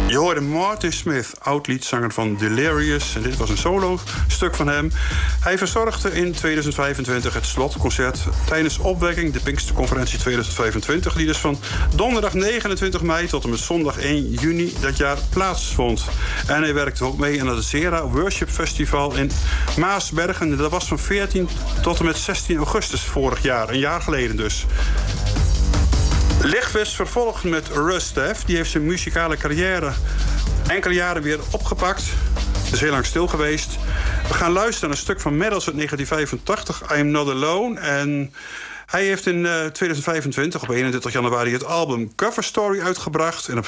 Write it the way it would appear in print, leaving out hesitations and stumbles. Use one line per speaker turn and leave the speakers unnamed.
Je hoorde Martin Smith, oud-liedzanger van Delirious. En dit was een solo-stuk van hem. Hij verzorgde in 2025 het slotconcert tijdens opwekking, de Pinksterconferentie 2025, die dus van donderdag 29 mei tot en met zondag 1 juni dat jaar plaatsvond. En hij werkte ook mee aan het Zera Worship Festival in Maasbergen. Dat was van 14 tot en met 16 augustus vorig jaar, een jaar geleden dus. Lichtvis vervolgt met Russ Staff. Die heeft zijn muzikale carrière enkele jaren weer opgepakt. Is heel lang stil geweest. We gaan luisteren naar een stuk van Medals uit 1985, I'm Not Alone. En hij heeft in 2025, op 31 januari, het album Cover Story uitgebracht. En op